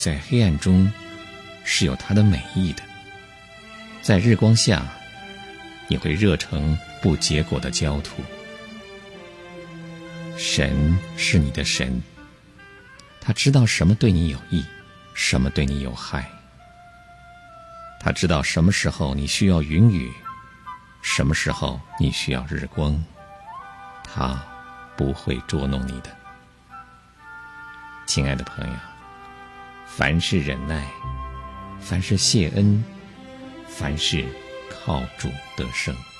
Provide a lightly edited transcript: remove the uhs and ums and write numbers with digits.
在黑暗中是有它的美意的，在日光下也会热成不结果的焦土。神是你的神，他知道什么对你有益，什么对你有害。他知道什么时候你需要云雨，什么时候你需要日光，他不会捉弄你的。亲爱的朋友，凡事忍耐，凡事谢恩，凡事靠主得胜。